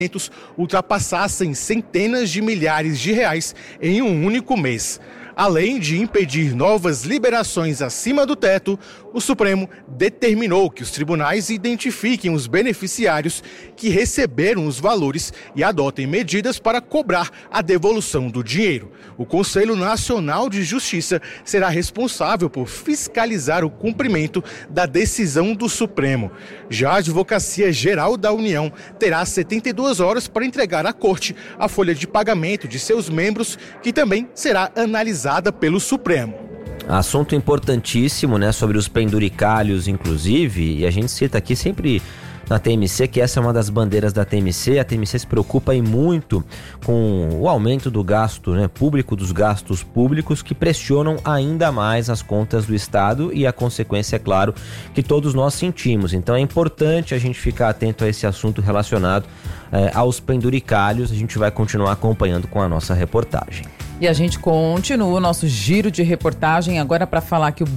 ultrapassassem centenas de milhares de reais em um único mês. Além de impedir novas liberações acima do teto, o Supremo determinou que os tribunais identifiquem os beneficiários que receberam os valores e adotem medidas para cobrar a devolução do dinheiro. O Conselho Nacional de Justiça será responsável por fiscalizar o cumprimento da decisão do Supremo. Já a Advocacia Geral da União terá 72 horas para entregar à Corte a folha de pagamento de seus membros, que também será analisada pelo Supremo. Assunto importantíssimo, né, sobre os penduricalhos, inclusive, e a gente cita aqui sempre na TMC que essa é uma das bandeiras da TMC. A TMC se preocupa aí muito com o aumento do gasto, né, público, dos gastos públicos, que pressionam ainda mais as contas do Estado, e a consequência, é claro, que todos nós sentimos. Então é importante a gente ficar atento a esse assunto relacionado aos penduricalhos. A gente vai continuar acompanhando com a nossa reportagem. E a gente continua o nosso giro de reportagem agora para falar que o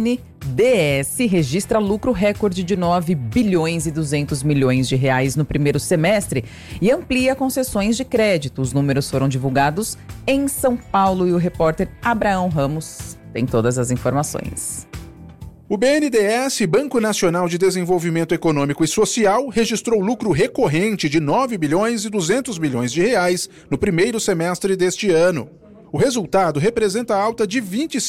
BNDES registra lucro recorde de 9 bilhões e 200 milhões de reais no primeiro semestre e amplia concessões de crédito. Os números foram divulgados em São Paulo e o repórter Abraão Ramos tem todas as informações. O BNDES, Banco Nacional de Desenvolvimento Econômico e Social, registrou lucro recorrente de 9 bilhões e 200 milhões de reais no primeiro semestre deste ano. O resultado representa alta de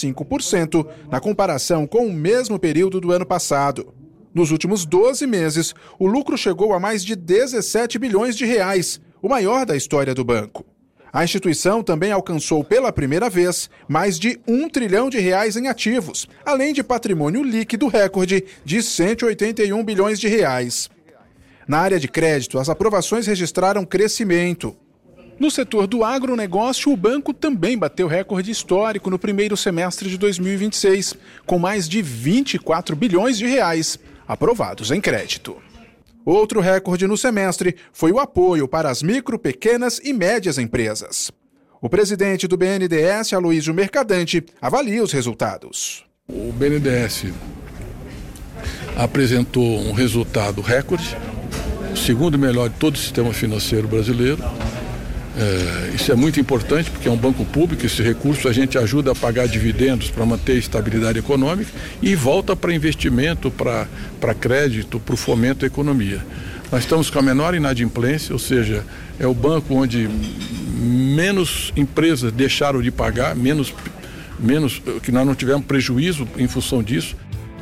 25% na comparação com o mesmo período do ano passado. Nos últimos 12 meses, o lucro chegou a mais de 17 bilhões de reais, o maior da história do banco. A instituição também alcançou pela primeira vez mais de 1 trilhão de reais em ativos, além de patrimônio líquido recorde de 181 bilhões de reais. Na área de crédito, as aprovações registraram crescimento. No setor do agronegócio, o banco também bateu recorde histórico no primeiro semestre de 2026, com mais de 24 bilhões de reais aprovados em crédito. Outro recorde no semestre foi o apoio para as micro, pequenas e médias empresas. O presidente do BNDES, Aloísio Mercadante, avalia os resultados. O BNDES apresentou um resultado recorde, o segundo melhor de todo o sistema financeiro brasileiro. Isso é muito importante porque é um banco público. Esse recurso a gente ajuda a pagar dividendos para manter a estabilidade econômica e volta para investimento, para crédito, para o fomento da economia. Nós estamos com a menor inadimplência, ou seja, é o banco onde menos empresas deixaram de pagar, menos que nós não tivemos prejuízo em função disso.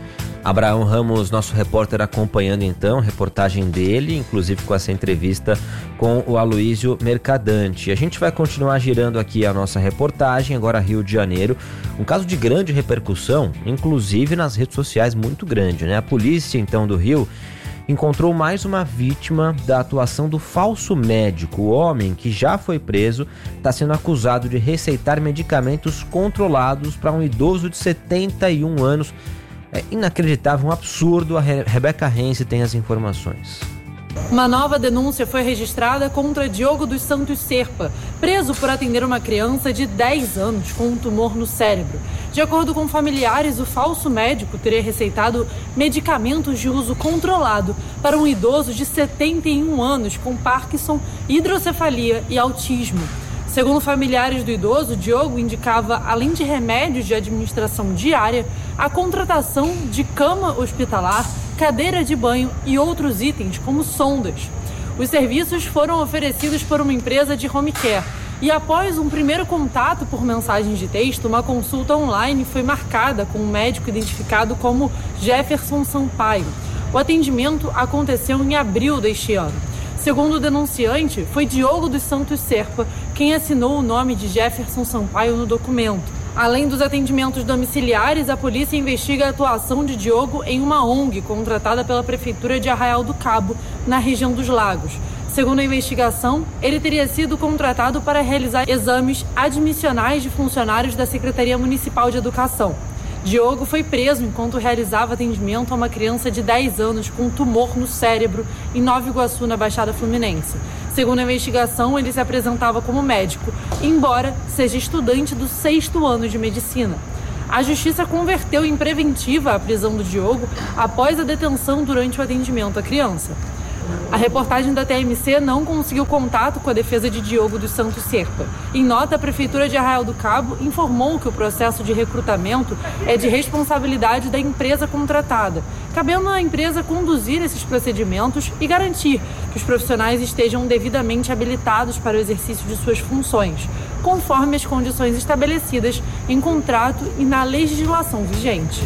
Abraão Ramos, nosso repórter, acompanhando então a reportagem dele, inclusive com essa entrevista com o Aloísio Mercadante. A gente vai continuar girando aqui a nossa reportagem, agora Rio de Janeiro, um caso de grande repercussão, inclusive nas redes sociais, muito grande, né? A polícia então do Rio encontrou mais uma vítima da atuação do falso médico. O homem, que já foi preso, está sendo acusado de receitar medicamentos controlados para um idoso de 71 anos. É inacreditável, um absurdo. A Rebeca Rense tem as informações. Uma nova denúncia foi registrada contra Diogo dos Santos Serpa, preso por atender uma criança de 10 anos com um tumor no cérebro. De acordo com familiares, o falso médico teria receitado medicamentos de uso controlado para um idoso de 71 anos com Parkinson, hidrocefalia e autismo. Segundo familiares do idoso, Diogo indicava, além de remédios de administração diária, a contratação de cama hospitalar, cadeira de banho e outros itens, como sondas. Os serviços foram oferecidos por uma empresa de home care e, após um primeiro contato por mensagens de texto, uma consulta online foi marcada com um médico identificado como Jefferson Sampaio. O atendimento aconteceu em abril deste ano. Segundo o denunciante, foi Diogo dos Santos Serpa quem assinou o nome de Jefferson Sampaio no documento. Além dos atendimentos domiciliares, a polícia investiga a atuação de Diogo em uma ONG contratada pela Prefeitura de Arraial do Cabo, na região dos Lagos. Segundo a investigação, ele teria sido contratado para realizar exames admissionais de funcionários da Secretaria Municipal de Educação. Diogo foi preso enquanto realizava atendimento a uma criança de 10 anos com um tumor no cérebro em Nova Iguaçu, na Baixada Fluminense. Segundo a investigação, ele se apresentava como médico, embora seja estudante do 6º ano de medicina. A Justiça converteu em preventiva a prisão do Diogo após a detenção durante o atendimento à criança. A reportagem da TMC não conseguiu contato com a defesa de Diogo dos Santos Serpa. Em nota, a Prefeitura de Arraial do Cabo informou que o processo de recrutamento é de responsabilidade da empresa contratada, cabendo à empresa conduzir esses procedimentos e garantir que os profissionais estejam devidamente habilitados para o exercício de suas funções, conforme as condições estabelecidas em contrato e na legislação vigente.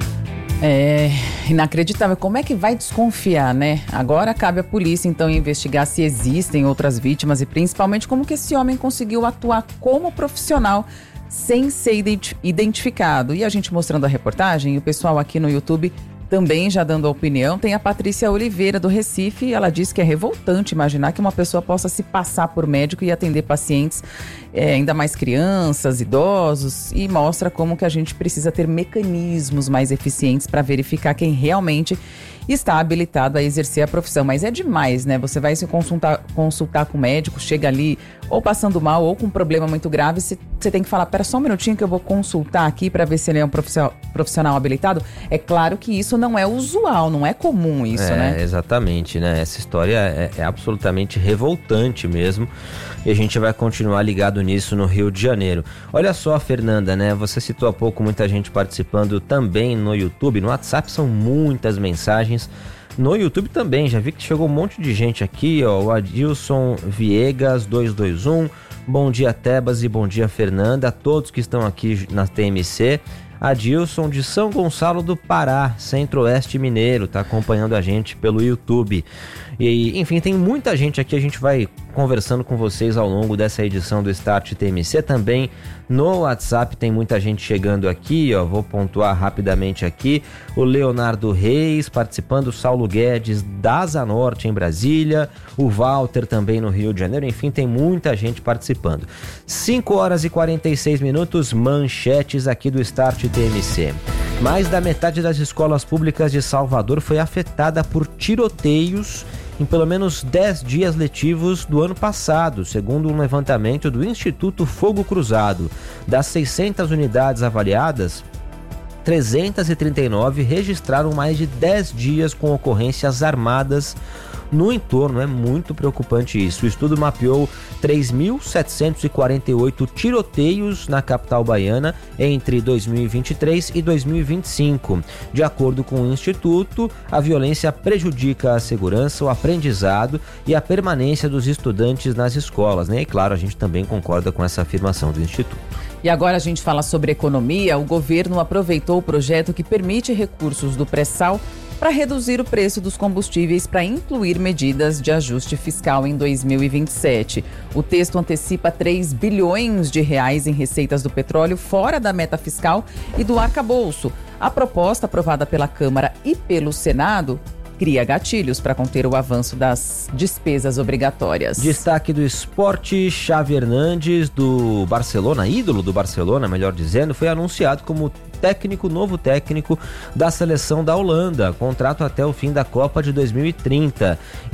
É inacreditável. Como é que vai desconfiar, né? Agora cabe à polícia, então, investigar se existem outras vítimas e principalmente como que esse homem conseguiu atuar como profissional sem ser identificado. E a gente mostrando a reportagem, e o pessoal aqui no YouTube também já dando a opinião, tem a Patrícia Oliveira do Recife. Ela diz que é revoltante imaginar que uma pessoa possa se passar por médico e atender pacientes, ainda mais crianças, idosos, e mostra como que a gente precisa ter mecanismos mais eficientes para verificar quem realmente está habilitado a exercer a profissão. Mas é demais, né? Você vai se consultar com o médico, chega ali ou passando mal ou com um problema muito grave, você tem que falar, pera só um minutinho que eu vou consultar aqui para ver se ele é um profissional habilitado. É claro que isso não é usual, não é comum isso, né? Exatamente, né? Essa história é absolutamente revoltante mesmo, e a gente vai continuar ligado nisso no Rio de Janeiro. Olha só, Fernanda, né? Você citou há pouco muita gente participando também no YouTube, no WhatsApp são muitas mensagens. No YouTube também, já vi que chegou um monte de gente aqui, ó, o Adilson Viegas 221, bom dia Tebas e bom dia Fernanda, a todos que estão aqui na TMC. Adilson de São Gonçalo do Pará, Centro-Oeste Mineiro, tá acompanhando a gente pelo YouTube. E, enfim, tem muita gente aqui, a gente vai conversando com vocês ao longo dessa edição do Start TMC. Também no WhatsApp tem muita gente chegando aqui, ó, vou pontuar rapidamente aqui. O Leonardo Reis participando, o Saulo Guedes da Asa Norte em Brasília, o Walter também no Rio de Janeiro, enfim, tem muita gente participando. 5 horas e 46 minutos, manchetes aqui do Start TMC. Mais da metade das escolas públicas de Salvador foi afetada por tiroteios em pelo menos 10 dias letivos do ano passado, segundo um levantamento do Instituto Fogo Cruzado. Das 600 unidades avaliadas, 339 registraram mais de 10 dias com ocorrências armadas no entorno. É muito preocupante isso. O estudo mapeou 3.748 tiroteios na capital baiana entre 2023 e 2025. De acordo com o Instituto, a violência prejudica a segurança, o aprendizado e a permanência dos estudantes nas escolas, né? E claro, a gente também concorda com essa afirmação do Instituto. E agora a gente fala sobre economia. O governo aproveitou o projeto que permite recursos do pré-sal para reduzir o preço dos combustíveis para incluir medidas de ajuste fiscal em 2027. O texto antecipa 3 bilhões de reais em receitas do petróleo fora da meta fiscal e do arcabouço. A proposta, aprovada pela Câmara e pelo Senado, cria gatilhos para conter o avanço das despesas obrigatórias. Destaque do esporte: Xavi do Barcelona, ídolo do Barcelona, melhor dizendo, foi anunciado como novo técnico da seleção da Holanda, contrato até o fim da Copa de 2030.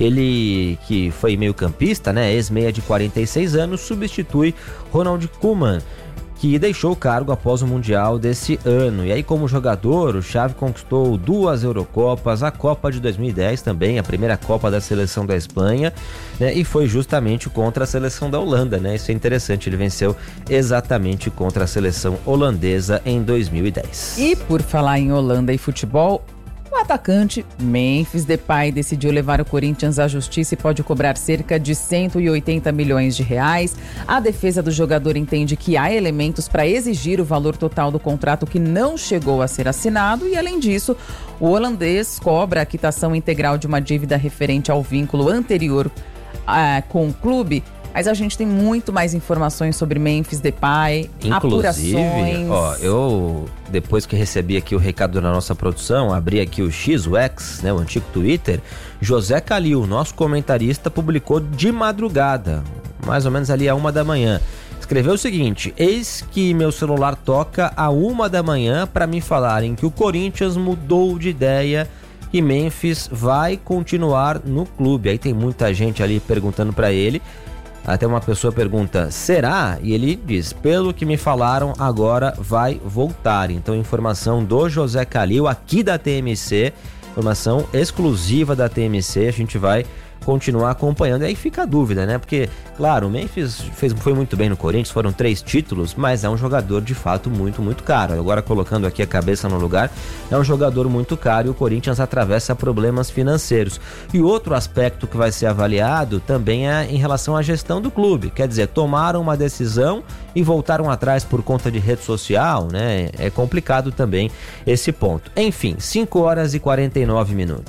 Ele, que foi meio-campista, né, ex-meia de 46 anos, substitui Ronald Koeman, que deixou o cargo após o Mundial desse ano. E aí, como jogador, o Xavi conquistou 2 Eurocopas, a Copa de 2010 também, a primeira Copa da seleção da Espanha, né, e foi justamente contra a seleção da Holanda, né? Isso é interessante, ele venceu exatamente contra a seleção holandesa em 2010. E por falar em Holanda e futebol, o atacante Memphis Depay decidiu levar o Corinthians à justiça e pode cobrar cerca de 180 milhões de reais. A defesa do jogador entende que há elementos para exigir o valor total do contrato que não chegou a ser assinado e, além disso, o holandês cobra a quitação integral de uma dívida referente ao vínculo anterior com o clube. Mas a gente tem muito mais informações sobre Memphis Depay, apurações. Ó, eu, depois que recebi aqui o recado da nossa produção, abri aqui o X, o X, né, o antigo Twitter, José Calil, nosso comentarista, publicou de madrugada, mais ou menos ali à 1 da manhã. Escreveu o seguinte: eis que meu celular toca à 1 da manhã para me falarem que o Corinthians mudou de ideia e Memphis vai continuar no clube. Aí tem muita gente ali perguntando para ele. Até uma pessoa pergunta, será? E ele diz, pelo que me falaram, agora vai voltar. Então, informação do José Calil, aqui da TMC, informação exclusiva da TMC, a gente vai continuar acompanhando. E aí fica a dúvida, né? Porque, claro, o Memphis foi muito bem no Corinthians, foram 3 títulos, mas é um jogador de fato muito, muito caro. Agora, colocando aqui a cabeça no lugar, é um jogador muito caro e o Corinthians atravessa problemas financeiros. E outro aspecto que vai ser avaliado também é em relação à gestão do clube. Quer dizer, tomaram uma decisão e voltaram atrás por conta de rede social, né? É complicado também esse ponto. Enfim, 5 horas e 49 minutos.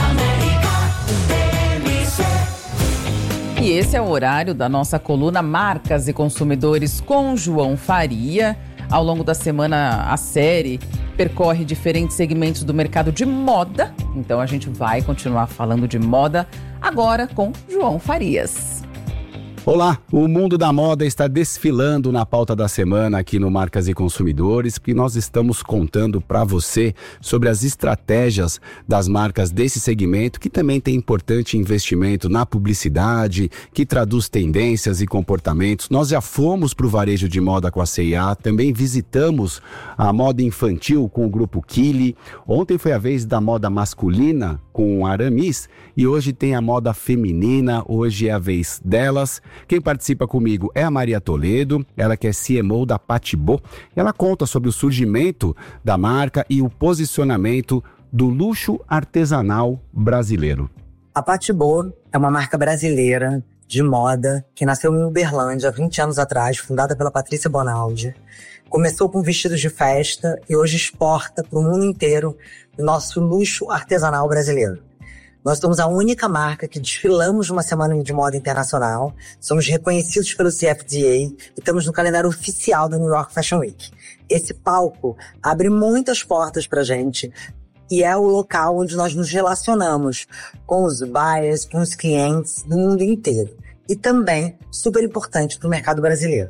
E esse é o horário da nossa coluna Marcas e Consumidores com João Faria. Ao longo da semana, a série percorre diferentes segmentos do mercado de moda. Então a gente vai continuar falando de moda agora com João Farias. Olá, o mundo da moda está desfilando na pauta da semana aqui no Marcas e Consumidores, porque nós estamos contando para você sobre as estratégias das marcas desse segmento, que também tem importante investimento na publicidade, que traduz tendências e comportamentos. Nós já fomos para o varejo de moda com a C&A, também visitamos a moda infantil com o grupo Kili. Ontem foi a vez da moda masculina com a Aramis e hoje tem a moda feminina, hoje é a vez delas. Quem participa comigo é a Maria Toledo, ela que é CMO da Patibô. Ela conta sobre o surgimento da marca e o posicionamento do luxo artesanal brasileiro. A Patibô é uma marca brasileira de moda que nasceu em Uberlândia há 20 anos atrás, fundada pela Patrícia Bonaldi. Começou com vestidos de festa e hoje exporta para o mundo inteiro o nosso luxo artesanal brasileiro. Nós somos a única marca que desfilamos numa semana de moda internacional, somos reconhecidos pelo CFDA e estamos no calendário oficial da New York Fashion Week. Esse palco abre muitas portas pra gente e é o local onde nós nos relacionamos com os buyers, com os clientes do mundo inteiro. E também super importante para o mercado brasileiro.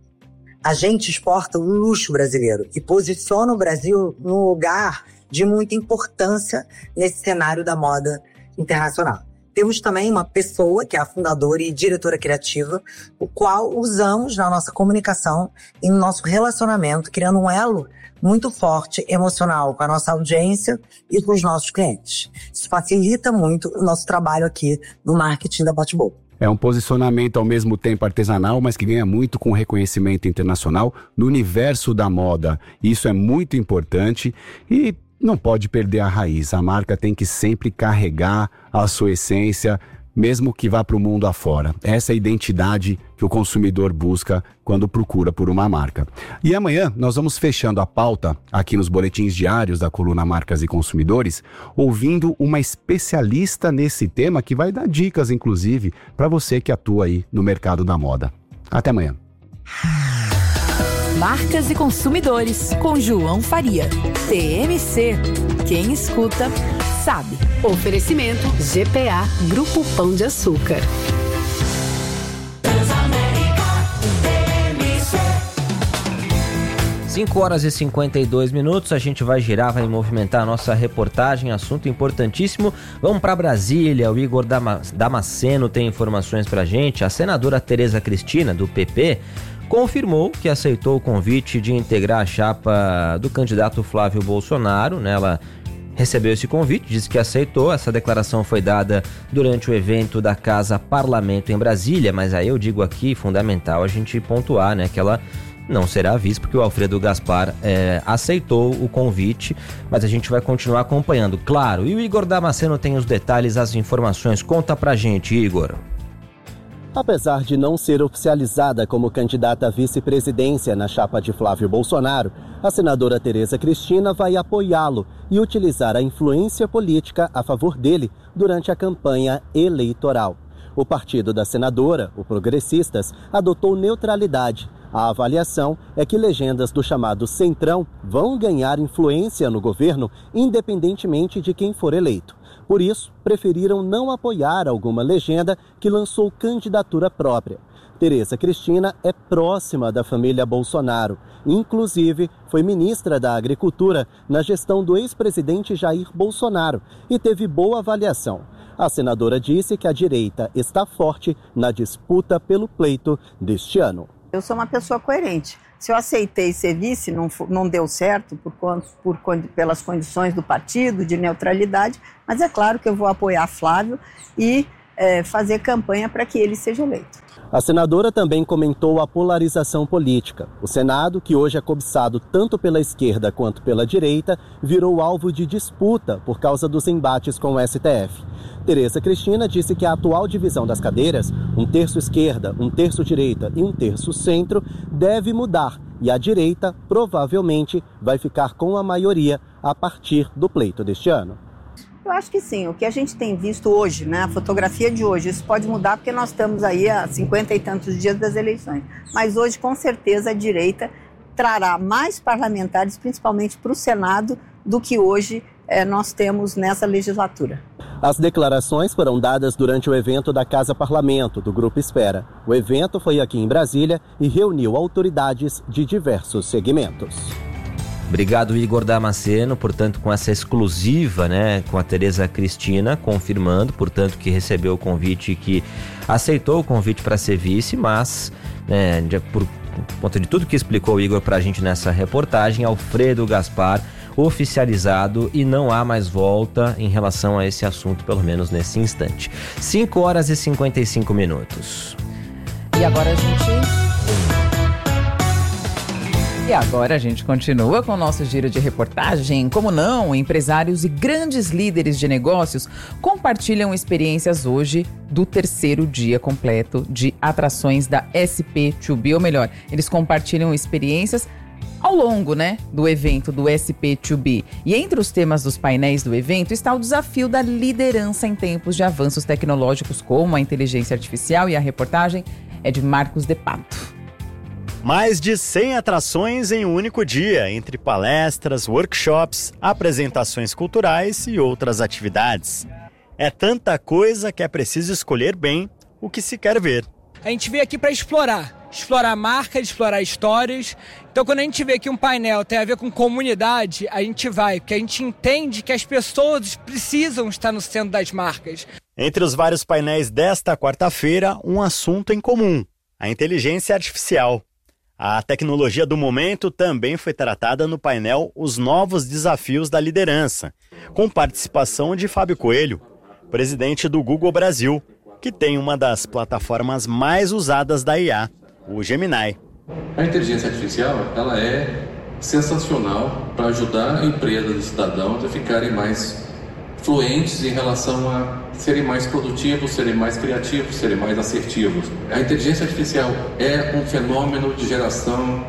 A gente exporta o luxo brasileiro e posiciona o Brasil num lugar de muita importância nesse cenário da moda internacional. Temos também uma pessoa que é a fundadora e diretora criativa, o qual usamos na nossa comunicação e no nosso relacionamento, criando um elo muito forte, emocional, com a nossa audiência e com os nossos clientes. Isso facilita muito o nosso trabalho aqui no marketing da Patibô. É um posicionamento ao mesmo tempo artesanal, mas que ganha muito com reconhecimento internacional no universo da moda. Isso é muito importante e não pode perder a raiz. A marca tem que sempre carregar a sua essência, mesmo que vá para o mundo afora. Essa é a identidade que o consumidor busca quando procura por uma marca. E amanhã nós vamos fechando a pauta aqui nos boletins diários da coluna Marcas e Consumidores, ouvindo uma especialista nesse tema que vai dar dicas, inclusive, para você que atua aí no mercado da moda. Até amanhã. Marcas e Consumidores, com João Faria. TMC. Quem escuta, sabe. Oferecimento GPA, Grupo Pão de Açúcar. 5 horas e 52 minutos, a gente vai girar, vai movimentar a nossa reportagem, assunto importantíssimo. Vamos para Brasília, o Igor Damasceno tem informações pra gente. A senadora Tereza Cristina, do PP, confirmou que aceitou o convite de integrar a chapa do candidato Flávio Bolsonaro, né? Ela recebeu esse convite, disse que aceitou. Essa declaração foi dada durante o evento da Casa Parlamento em Brasília, mas aí eu digo aqui, fundamental a gente pontuar, né, que ela não será vice, porque o Alfredo Gaspar aceitou o convite, mas a gente vai continuar acompanhando, claro. E o Igor Damasceno tem os detalhes, as informações. Conta pra gente, Igor. Apesar de não ser oficializada como candidata à vice-presidência na chapa de Flávio Bolsonaro, a senadora Tereza Cristina vai apoiá-lo e utilizar a influência política a favor dele durante a campanha eleitoral. O partido da senadora, o Progressistas, adotou neutralidade. A avaliação é que legendas do chamado Centrão vão ganhar influência no governo, independentemente de quem for eleito. Por isso, preferiram não apoiar alguma legenda que lançou candidatura própria. Tereza Cristina é próxima da família Bolsonaro. Inclusive, foi ministra da Agricultura na gestão do ex-presidente Jair Bolsonaro e teve boa avaliação. A senadora disse que a direita está forte na disputa pelo pleito deste ano. Eu sou uma pessoa coerente. Se eu aceitei ser vice, não deu certo pelas condições do partido, de neutralidade, mas é claro que eu vou apoiar Flávio e fazer campanha para que ele seja eleito. A senadora também comentou a polarização política. O Senado, que hoje é cobiçado tanto pela esquerda quanto pela direita, virou alvo de disputa por causa dos embates com o STF. Tereza Cristina disse que a atual divisão das cadeiras, 1/3 esquerda, 1/3 direita e 1/3 centro, deve mudar. E a direita, provavelmente, vai ficar com a maioria a partir do pleito deste ano. Eu acho que sim, o que a gente tem visto hoje, né, a fotografia de hoje, isso pode mudar porque nós estamos aí há 50 e tantos dias das eleições. Mas hoje, com certeza, a direita trará mais parlamentares, principalmente para o Senado, do que hoje nós temos nessa legislatura. As declarações foram dadas durante o evento da Casa Parlamento, do Grupo Espera. O evento foi aqui em Brasília e reuniu autoridades de diversos segmentos. Obrigado, Igor Damasceno, portanto, com essa exclusiva, né, com a Tereza Cristina, confirmando, portanto, que recebeu o convite e que aceitou o convite para ser vice, mas, né, por conta de tudo que explicou o Igor para a gente nessa reportagem, Alfredo Gaspar oficializado e não há mais volta em relação a esse assunto, pelo menos nesse instante. 5h55. E agora a gente continua com o nosso giro de reportagem. Como não, empresários e grandes líderes de negócios compartilham experiências hoje do terceiro dia completo de atrações da SP2B, ou melhor, eles compartilham experiências ao longo, né, do evento do SP2B. E entre os temas dos painéis do evento está o desafio da liderança em tempos de avanços tecnológicos como a inteligência artificial, e a reportagem é de Marcos de Pato. Mais de 100 atrações em um único dia, entre palestras, workshops, apresentações culturais e outras atividades. É tanta coisa que é preciso escolher bem o que se quer ver. A gente veio aqui para explorar marcas, explorar histórias. Então, quando a gente vê que um painel tem a ver com comunidade, a gente vai, porque a gente entende que as pessoas precisam estar no centro das marcas. Entre os vários painéis desta quarta-feira, um assunto em comum: a inteligência artificial. A tecnologia do momento também foi tratada no painel Os Novos Desafios da Liderança, com participação de Fábio Coelho, presidente do Google Brasil, que tem uma das plataformas mais usadas da IA, o Gemini. A inteligência artificial, ela é sensacional para ajudar empresas e cidadãos a ficarem mais fluentes em relação a serem mais produtivos, serem mais criativos, serem mais assertivos. A inteligência artificial é um fenômeno de geração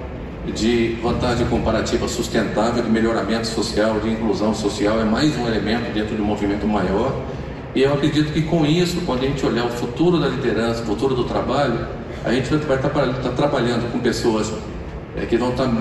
de vantagem comparativa sustentável, de melhoramento social, de inclusão social, é mais um elemento dentro de um movimento maior. E eu acredito que com isso, quando a gente olhar o futuro da liderança, o futuro do trabalho, a gente vai estar trabalhando com pessoas que vão estar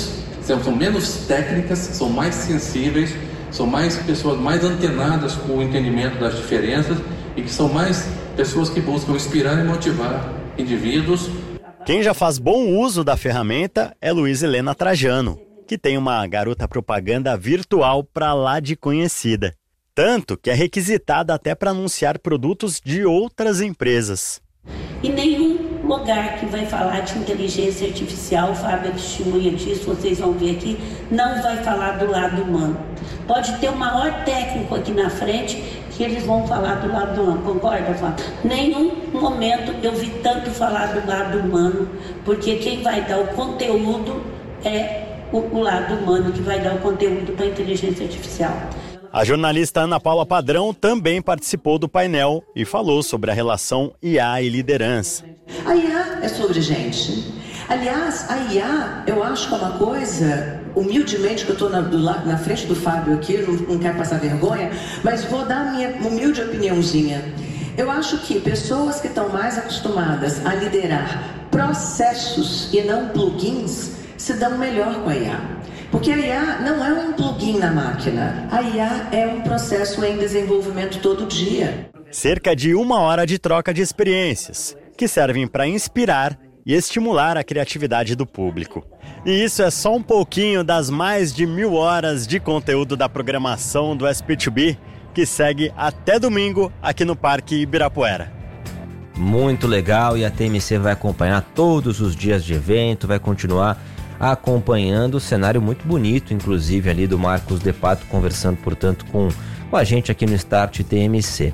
são menos técnicas, são mais sensíveis, são mais pessoas mais antenadas com o entendimento das diferenças e que são mais pessoas que buscam inspirar e motivar indivíduos. Quem já faz bom uso da ferramenta é Luiz Helena Trajano, que tem uma garota propaganda virtual para lá de conhecida. Tanto que é requisitada até para anunciar produtos de outras empresas. E nenhum lugar que vai falar de inteligência artificial, o Fábio é testemunha disso, vocês vão ver aqui, não vai falar do lado humano. Pode ter o maior técnico aqui na frente que eles vão falar do lado humano, concorda, Fábio? Nenhum momento eu vi tanto falar do lado humano, porque quem vai dar o conteúdo é o lado humano que vai dar o conteúdo para a inteligência artificial. A jornalista Ana Paula Padrão também participou do painel e falou sobre a relação IA e liderança. A IA é sobre gente. Aliás, a IA, eu acho que é uma coisa, humildemente, que eu estou na frente do Fábio aqui, não quero passar vergonha, mas vou dar a minha humilde opiniãozinha. Eu acho que pessoas que estão mais acostumadas a liderar processos e não plugins se dão melhor com a IA. Porque a IA não é um plugin na máquina. A IA é um processo em desenvolvimento todo dia. Cerca de 1 hora de troca de experiências, que servem para inspirar e estimular a criatividade do público. E isso é só um pouquinho das mais de 1.000 horas de conteúdo da programação do SP2B, que segue até domingo aqui no Parque Ibirapuera. Muito legal, e a TMC vai acompanhar todos os dias de evento, vai continuar acompanhando o cenário muito bonito, inclusive ali do Marcos de Pato, conversando, portanto, com com a gente aqui no Start TMC.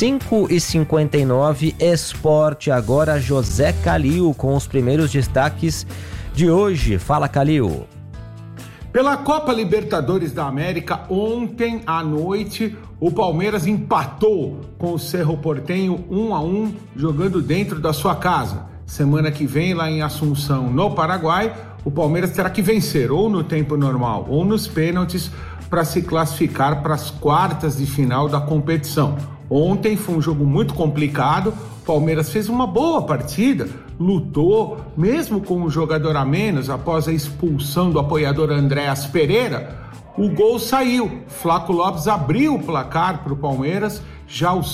5h59, Esporte, agora José Calil com os primeiros destaques de hoje. Fala, Calil. Pela Copa Libertadores da América, ontem à noite, o Palmeiras empatou com o Cerro Porteño 1-1, jogando dentro da sua casa. Semana que vem, lá em Assunção, no Paraguai, o Palmeiras terá que vencer ou no tempo normal ou nos pênaltis para se classificar para as quartas de final da competição. Ontem foi um jogo muito complicado, o Palmeiras fez uma boa partida, lutou, mesmo com um jogador a menos, após a expulsão do apoiador Andréas Pereira, o gol saiu. Flaco Lopes abriu o placar para o Palmeiras já aos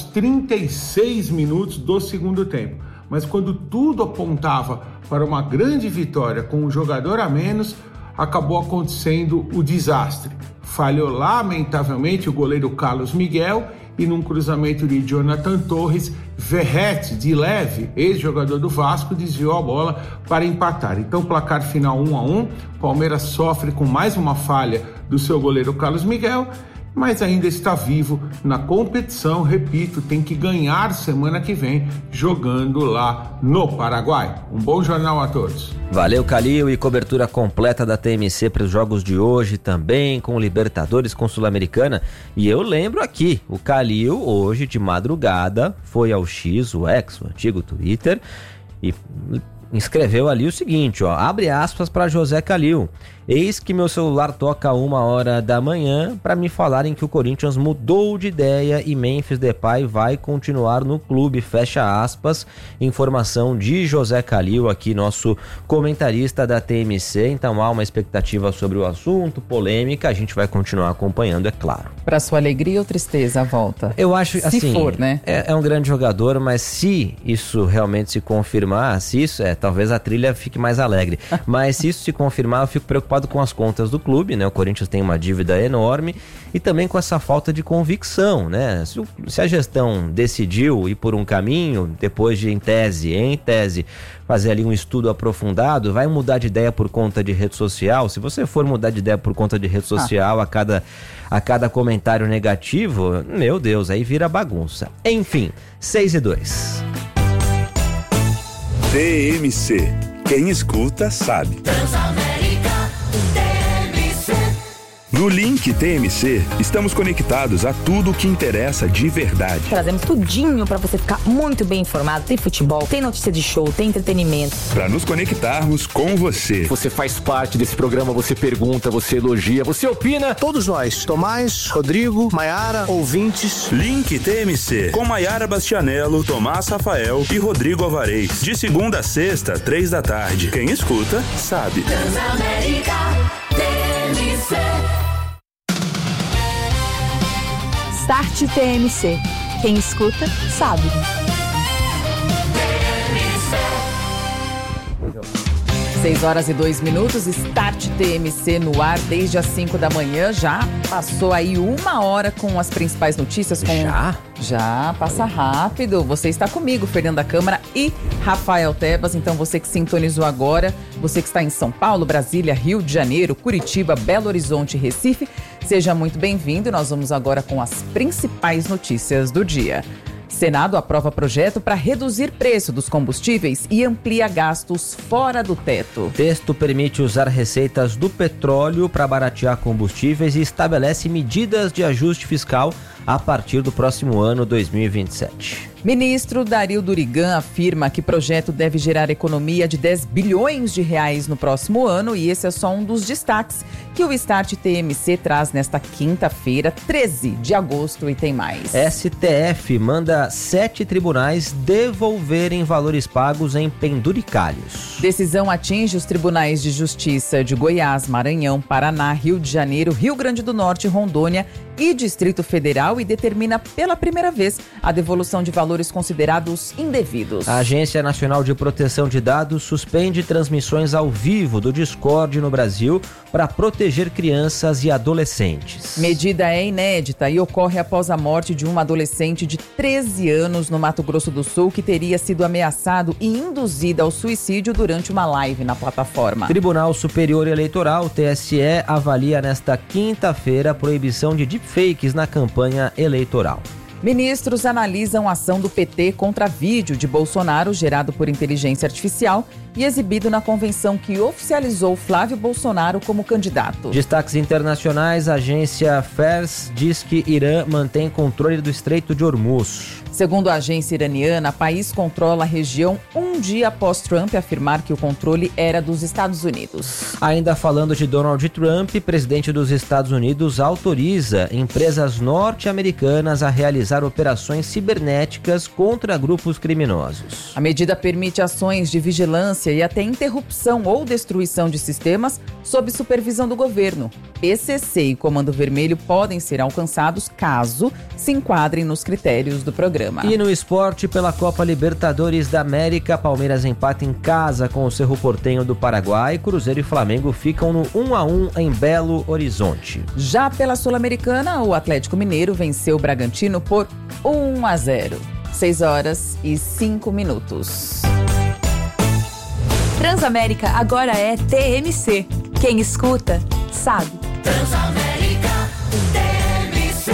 36 minutos do segundo tempo. Mas quando tudo apontava para uma grande vitória com um jogador a menos, acabou acontecendo o desastre. Falhou lamentavelmente o goleiro Carlos Miguel e num cruzamento de Jonathan Torres, Verrete, de leve, ex-jogador do Vasco, desviou a bola para empatar. Então, placar final 1-1, Palmeiras sofre com mais uma falha do seu goleiro Carlos Miguel, mas ainda está vivo na competição, repito, tem que ganhar semana que vem, jogando lá no Paraguai. Um bom jornal a todos. Valeu, Calil, e cobertura completa da TMC para os jogos de hoje também, com Libertadores, com Sul-Americana. E eu lembro aqui, o Calil hoje de madrugada foi ao X, o X, o antigo Twitter, e escreveu ali o seguinte, ó, abre aspas para José Calil. Eis que meu celular toca 1h da manhã para me falarem que o Corinthians mudou de ideia e Memphis Depay vai continuar no clube, fecha aspas, informação de José Calil, aqui nosso comentarista da TMC. Então há uma expectativa sobre o assunto, polêmica, a gente vai continuar acompanhando, é claro. Para sua alegria ou tristeza a volta? Eu acho, assim, se for, né? É um grande jogador, mas se isso realmente se confirmar, se isso talvez a trilha fique mais alegre, mas se isso se confirmar, eu fico preocupado com as contas do clube, né? O Corinthians tem uma dívida enorme e também com essa falta de convicção, né? Se a gestão decidiu ir por um caminho, depois de, em tese, fazer ali um estudo aprofundado, vai mudar de ideia por conta de rede social. Se você for mudar de ideia por conta de rede social a cada comentário negativo, meu Deus, aí vira bagunça. Enfim, 6:02. TMC. Quem escuta sabe. No Link TMC, estamos conectados a tudo o que interessa de verdade. Trazemos tudinho para você ficar muito bem informado. Tem futebol, tem notícia de show, tem entretenimento. Para nos conectarmos com você. Você faz parte desse programa, você pergunta, você elogia, você opina. Todos nós, Tomás, Rodrigo, Maiara, ouvintes. Link TMC, com Maiara Bastianello, Tomás Rafael e Rodrigo Alvarez. De segunda a sexta, 15h. Quem escuta, sabe. Transamérica TMC. Start TMC. Quem escuta, sabe. 6h02, Start TMC no ar desde as 5 da manhã. Já passou aí 1h com as principais notícias. Já, passa rápido. Você está comigo, Fernanda Câmara e Rafael Tebas. Então você que sintonizou agora, você que está em São Paulo, Brasília, Rio de Janeiro, Curitiba, Belo Horizonte e Recife, seja muito bem-vindo. Nós vamos agora com as principais notícias do dia. Senado aprova projeto para reduzir preço dos combustíveis e amplia gastos fora do teto. Texto permite usar receitas do petróleo para baratear combustíveis e estabelece medidas de ajuste fiscal a partir do próximo ano 2027. Ministro Dario Durigan afirma que o projeto deve gerar economia de 10 bilhões de reais no próximo ano e esse é só um dos destaques que o Start TMC traz nesta quinta-feira, 13 de agosto, e tem mais. STF manda 7 tribunais devolverem valores pagos em penduricalhos. Decisão atinge os tribunais de justiça de Goiás, Maranhão, Paraná, Rio de Janeiro, Rio Grande do Norte, Rondônia e Distrito Federal e determina pela primeira vez a devolução de valores considerados indevidos. A Agência Nacional de Proteção de Dados suspende transmissões ao vivo do Discord no Brasil para proteger crianças e adolescentes. Medida é inédita e ocorre após a morte de um adolescente de 13 anos no Mato Grosso do Sul que teria sido ameaçado e induzido ao suicídio durante uma live na plataforma. Tribunal Superior Eleitoral, TSE, avalia nesta quinta-feira a proibição de deepfake fakes na campanha eleitoral. Ministros analisam a ação do PT contra vídeo de Bolsonaro gerado por inteligência artificial e exibido na convenção que oficializou Flávio Bolsonaro como candidato. Destaques internacionais, a agência FARS diz que Irã mantém controle do Estreito de Hormuz. Segundo a agência iraniana, o país controla a região um dia após Trump afirmar que o controle era dos Estados Unidos. Ainda falando de Donald Trump, presidente dos Estados Unidos autoriza empresas norte-americanas a realizar operações cibernéticas contra grupos criminosos. A medida permite ações de vigilância e até interrupção ou destruição de sistemas sob supervisão do governo. PCC e Comando Vermelho podem ser alcançados caso se enquadrem nos critérios do programa. E no esporte, pela Copa Libertadores da América, Palmeiras empata em casa com o Cerro Porteño do Paraguai. Cruzeiro e Flamengo ficam no 1-1 em Belo Horizonte. Já pela Sul-Americana, o Atlético Mineiro venceu o Bragantino por 1-0. 6h05. Transamérica agora é TMC. Quem escuta, sabe. Transamérica, TMC.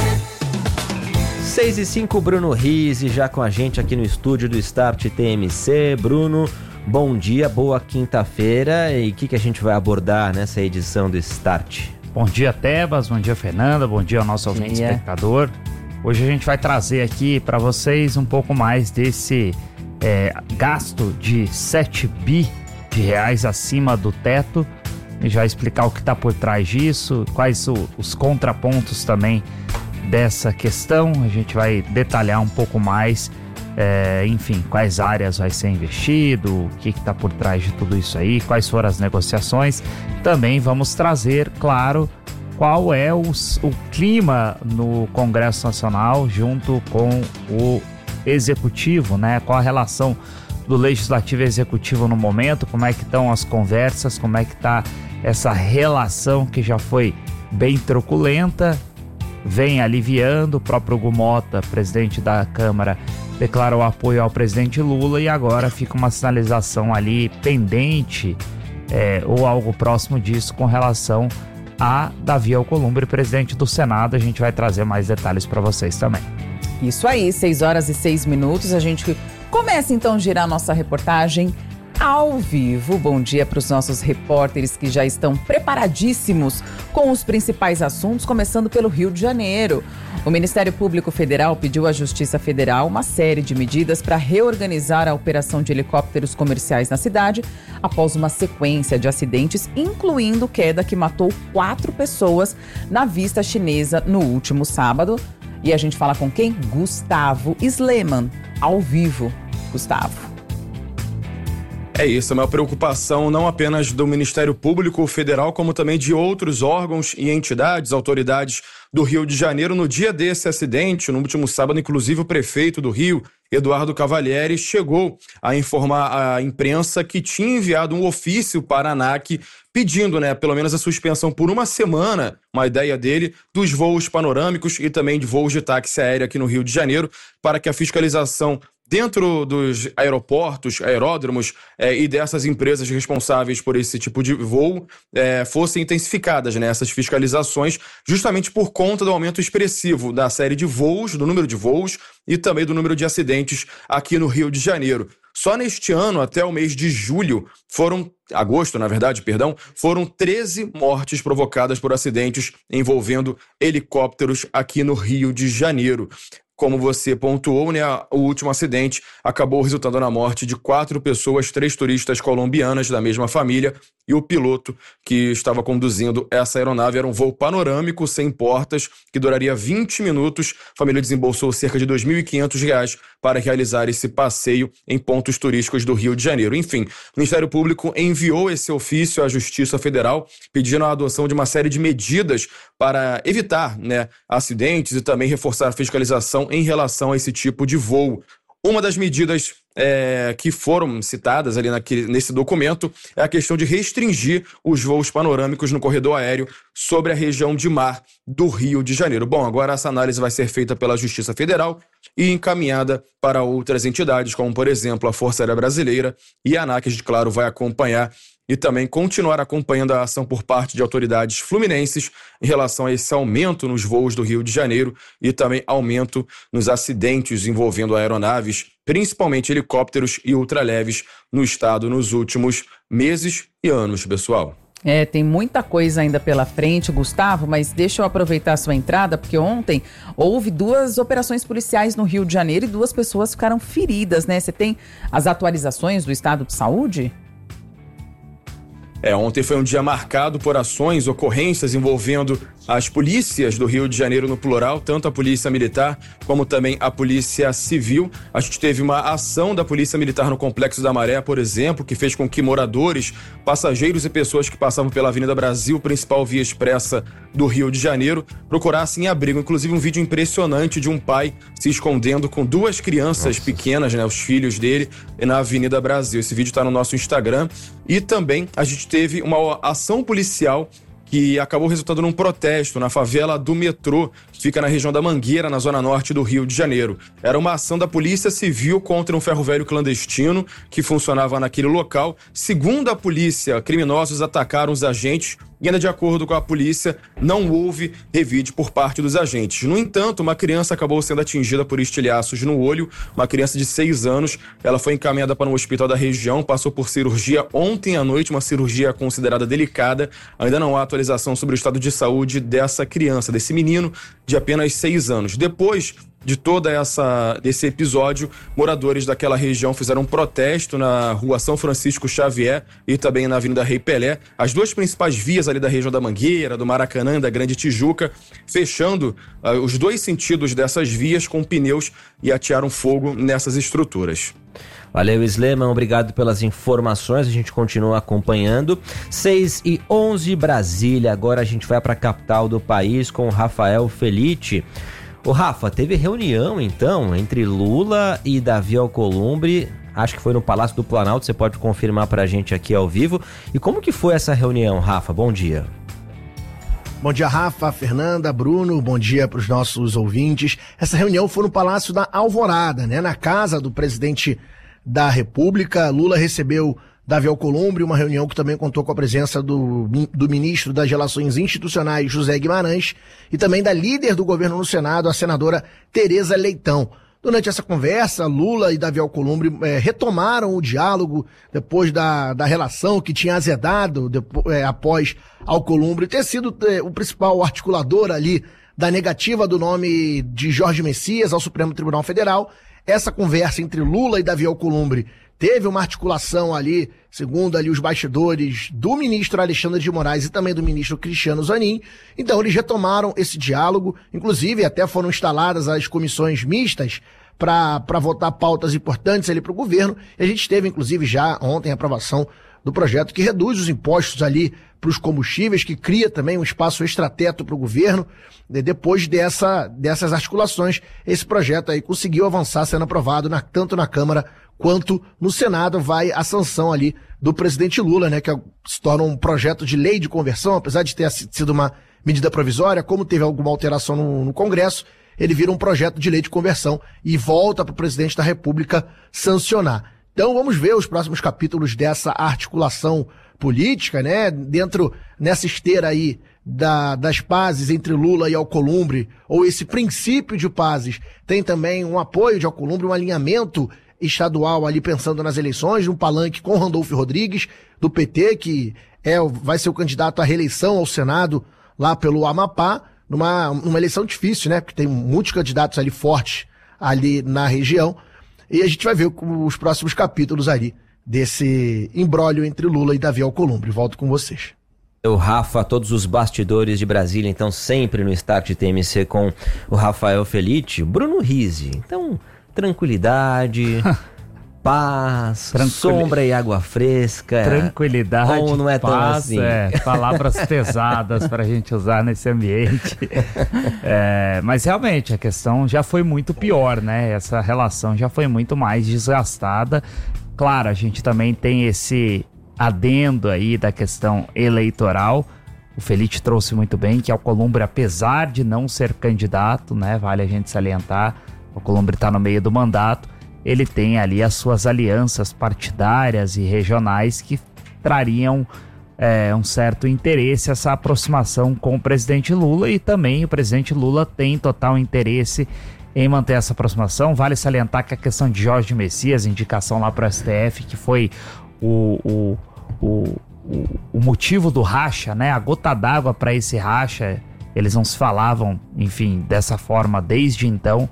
6h05, Bruno Rizzi já com a gente aqui no estúdio do Start TMC. Bruno, bom dia, boa quinta-feira. E o que a gente vai abordar nessa edição do Start? Bom dia, Tebas, bom dia, Fernanda, bom dia ao nosso ouvinte espectador. Hoje a gente vai trazer aqui para vocês um pouco mais desse gasto de 7 bi de reais acima do teto. E já explicar o que está por trás disso, quais os contrapontos também dessa questão. A gente vai detalhar um pouco mais, enfim, quais áreas vai ser investido, o que está por trás de tudo isso aí, quais foram as negociações. Também vamos trazer, claro, qual é o clima no Congresso Nacional junto com o Executivo, né? Qual a relação do Legislativo e Executivo no momento, como é que estão as conversas, como é que está essa relação que já foi bem truculenta, vem aliviando. O próprio Hugo Mota, presidente da Câmara, declarou apoio ao presidente Lula e agora fica uma sinalização ali pendente ou algo próximo disso com relação a Davi Alcolumbre, presidente do Senado. A gente vai trazer mais detalhes para vocês também. Isso aí, 6h06. A gente começa então a girar nossa reportagem ao vivo. Bom dia para os nossos repórteres que já estão preparadíssimos com os principais assuntos, começando pelo Rio de Janeiro. O Ministério Público Federal pediu à Justiça Federal uma série de medidas para reorganizar a operação de helicópteros comerciais na cidade após uma sequência de acidentes, incluindo queda que matou 4 pessoas na Vista Chinesa no último sábado. E a gente fala com quem? Gustavo Sleman, ao vivo. Gustavo. É isso, é uma preocupação não apenas do Ministério Público Federal, como também de outros órgãos e entidades, autoridades do Rio de Janeiro. No dia desse acidente, no último sábado, inclusive o prefeito do Rio, Eduardo Cavalieri, chegou a informar à imprensa que tinha enviado um ofício para a ANAC pedindo, pelo menos a suspensão por uma semana, uma ideia dele, dos voos panorâmicos e também de voos de táxi aéreo aqui no Rio de Janeiro, para que a fiscalização dentro dos aeroportos, aeródromos e dessas empresas responsáveis por esse tipo de voo fossem intensificadas, essas fiscalizações, justamente por conta do aumento expressivo da série de voos, do número de voos e também do número de acidentes aqui no Rio de Janeiro. Só neste ano, até o mês de agosto, foram 13 mortes provocadas por acidentes envolvendo helicópteros aqui no Rio de Janeiro. Como você pontuou, o último acidente acabou resultando na morte de 4 pessoas, 3 turistas colombianas da mesma família, e o piloto que estava conduzindo essa aeronave. Era um voo panorâmico sem portas que duraria 20 minutos. A família desembolsou cerca de R$ 2.500 para realizar esse passeio em pontos turísticos do Rio de Janeiro. Enfim, o Ministério Público enviou esse ofício à Justiça Federal pedindo a adoção de uma série de medidas para evitar acidentes e também reforçar a fiscalização em relação a esse tipo de voo. Uma das medidas que foram citadas ali nesse documento é a questão de restringir os voos panorâmicos no corredor aéreo sobre a região de mar do Rio de Janeiro. Bom, agora essa análise vai ser feita pela Justiça Federal e encaminhada para outras entidades, como, por exemplo, a Força Aérea Brasileira, e a ANAC, claro, vai acompanhar e também continuar acompanhando a ação por parte de autoridades fluminenses em relação a esse aumento nos voos do Rio de Janeiro e também aumento nos acidentes envolvendo aeronaves, principalmente helicópteros e ultraleves no estado nos últimos meses e anos, pessoal. Tem muita coisa ainda pela frente, Gustavo, mas deixa eu aproveitar a sua entrada, porque ontem houve 2 operações policiais no Rio de Janeiro e 2 pessoas ficaram feridas, né? Você tem as atualizações do estado de saúde? Ontem foi um dia marcado por ações, ocorrências envolvendo as polícias do Rio de Janeiro no plural, tanto a Polícia Militar como também a Polícia Civil. A gente teve uma ação da Polícia Militar no Complexo da Maré, por exemplo, que fez com que moradores, passageiros e pessoas que passavam pela Avenida Brasil, principal via expressa do Rio de Janeiro, procurassem abrigo. Inclusive um vídeo impressionante de um pai se escondendo com 2 crianças pequenas, né, os filhos dele, na Avenida Brasil. Esse vídeo está no nosso Instagram. E também a gente teve uma ação policial que acabou resultando num protesto na favela do Metrô, que fica na região da Mangueira, na zona norte do Rio de Janeiro. Era uma ação da Polícia Civil contra um ferro-velho clandestino que funcionava naquele local. Segundo a polícia, criminosos atacaram os agentes e ainda de acordo com a polícia, não houve revide por parte dos agentes. No entanto, uma criança acabou sendo atingida por estilhaços no olho, uma criança de 6 anos. Ela foi encaminhada para um hospital da região, passou por cirurgia ontem à noite, uma cirurgia considerada delicada. Ainda não há atualização sobre o estado de saúde dessa criança, desse menino de apenas 6 anos. Depois de desse episódio, moradores daquela região fizeram um protesto na rua São Francisco Xavier e também na Avenida Rei Pelé, as 2 principais vias ali da região da Mangueira, do Maracanã, da Grande Tijuca, fechando os 2 sentidos dessas vias com pneus e atearam fogo nessas estruturas. Valeu, Sleman, obrigado pelas informações, a gente continua acompanhando. 6h11 Brasília, agora a gente vai para a capital do país com o Rafael Felitti. Ô Rafa, teve reunião então entre Lula e Davi Alcolumbre, acho que foi no Palácio do Planalto, você pode confirmar pra gente aqui ao vivo. E como que foi essa reunião, Rafa? Bom dia. Bom dia, Rafa, Fernanda, Bruno, bom dia para os nossos ouvintes. Essa reunião foi no Palácio da Alvorada, né? Na casa do presidente da República. Lula recebeu Davi Alcolumbre, uma reunião que também contou com a presença do ministro das Relações Institucionais, José Guimarães, e também da líder do governo no Senado, a senadora Tereza Leitão. Durante essa conversa, Lula e Davi Alcolumbre retomaram o diálogo depois da relação que tinha azedado após Alcolumbre ter sido o principal articulador ali da negativa do nome de Jorge Messias ao Supremo Tribunal Federal. Essa conversa entre Lula e Davi Alcolumbre teve uma articulação ali, segundo ali os bastidores do ministro Alexandre de Moraes e também do ministro Cristiano Zanin. Então eles retomaram esse diálogo, inclusive até foram instaladas as comissões mistas para votar pautas importantes ali para o governo. E a gente teve inclusive já ontem a aprovação do projeto que reduz os impostos ali para os combustíveis, que cria também um espaço extrateto para o governo. Depois dessas articulações, esse projeto aí conseguiu avançar, sendo aprovado tanto na Câmara quanto no Senado. Vai a sanção ali do presidente Lula, né, que se torna um projeto de lei de conversão, apesar de ter sido uma medida provisória, como teve alguma alteração no Congresso, ele vira um projeto de lei de conversão e volta para o presidente da República sancionar. Então vamos ver os próximos capítulos dessa articulação política, né, nessa esteira aí das pazes entre Lula e Alcolumbre, ou esse princípio de pazes. Tem também um apoio de Alcolumbre, um alinhamento estadual ali pensando nas eleições, um palanque com Randolfo Rodrigues, do PT, que vai ser o candidato à reeleição ao Senado lá pelo Amapá, numa eleição difícil, né, porque tem muitos candidatos ali fortes ali na região, e a gente vai ver os próximos capítulos ali desse imbróglio entre Lula e Davi Alcolumbre. Volto com vocês. O Rafa, todos os bastidores de Brasília, então sempre no Start TMC com o Rafael Felitti. Bruno Rizzi, então tranquilidade, paz, sombra e água fresca. Tranquilidade, ou não é tão paz, assim? Palavras pesadas pra gente usar nesse ambiente. Mas realmente a questão já foi muito pior, né? Essa relação já foi muito mais desgastada. Claro, a gente também tem esse adendo aí da questão eleitoral. O Felitti trouxe muito bem que Alcolumbre, apesar de não ser candidato, né, vale a gente salientar, Alcolumbre está no meio do mandato, ele tem ali as suas alianças partidárias e regionais que trariam um certo interesse, essa aproximação com o presidente Lula, e também o presidente Lula tem total interesse em manter essa aproximação. Vale salientar que a questão de Jorge Messias, indicação lá para o STF, que foi o motivo do racha, né? A gota d'água para esse racha, eles não se falavam, enfim, dessa forma desde então,